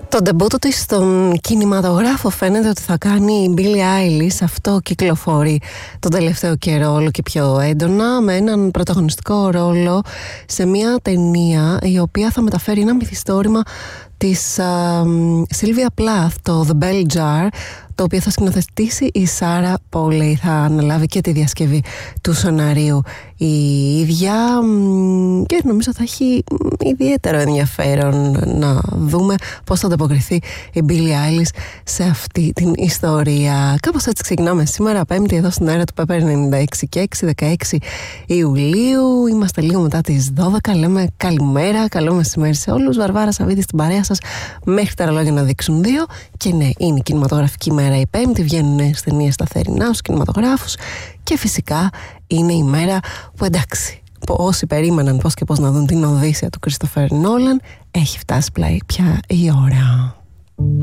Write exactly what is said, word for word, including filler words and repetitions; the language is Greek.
Το ντεμπούτο της στον κινηματογράφο φαίνεται ότι θα κάνει η Billie Eilish. Αυτό κυκλοφορεί τον τελευταίο καιρό όλο και πιο έντονα, με έναν πρωταγωνιστικό ρόλο σε μια ταινία η οποία θα μεταφέρει ένα μυθιστόρημα της Σίλβια Πλάθ, το The Bell Jar, το οποίο θα σκηνοθετήσει η Σάρα Πόλεϊ. Θα αναλάβει και τη διασκευή του σεναρίου η ίδια και νομίζω θα έχει ιδιαίτερο ενδιαφέρον να δούμε πώς θα ανταποκριθεί η Billie Eilish σε αυτή την ιστορία. Κάπως έτσι ξεκινάμε σήμερα, Πέμπτη, εδώ στην αέρα του Pepper ενενήντα έξι και έξι, δεκαέξι Ιουλίου. Είμαστε λίγο μετά τις δώδεκα. Λέμε καλημέρα, καλό μεσημέρι σε όλους. Βαρβάρα Σαββίδη στην παρέα σας μέχρι τα ρολόγια να δείξουν δύο. Και ναι, είναι η κινηματογραφική μέρα η Πέμπτη. Βγαίνουν νέες ταινίες σταθερινά στους κινηματογράφους. Και φυσικά είναι η μέρα που, εντάξει, όσοι περίμεναν πώς και πώς να δουν την Οδύσσεια του Κριστοφέρ Νόλαν, έχει φτάσει πια η ώρα.